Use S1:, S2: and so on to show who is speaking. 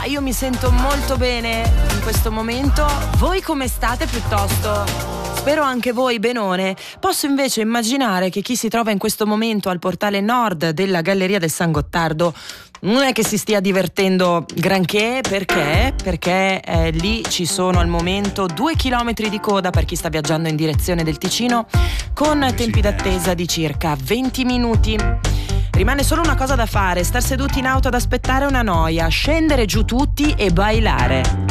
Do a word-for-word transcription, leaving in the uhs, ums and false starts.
S1: Ma io mi sento molto bene in questo momento. Voi come state piuttosto? Spero anche voi benone. Posso invece immaginare che chi si trova in questo momento al portale nord della Galleria del San Gottardo non è che si stia divertendo granché. Perché? Perché eh, lì ci sono al momento due chilometri di coda per chi sta viaggiando in direzione del Ticino, con tempi d'attesa di circa venti minuti. Rimane solo una cosa da fare: star seduti in auto ad aspettare una noia, scendere giù tutti e bailare.